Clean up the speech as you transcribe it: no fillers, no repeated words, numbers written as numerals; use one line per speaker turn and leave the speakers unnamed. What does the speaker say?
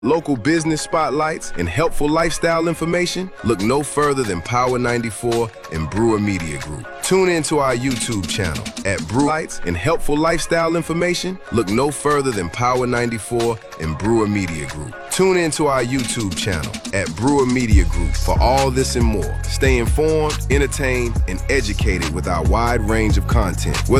local business spotlights, and helpful lifestyle information? Look no further than Power 94 and Brewer Media Group. Tune into our YouTube channel at Brewer Lights and helpful lifestyle information. Look no further than Power 94 and Brewer Media Group. Tune into our YouTube channel at Brewer Media Group for all this and more. Stay informed, entertained, and educated with our wide range of content.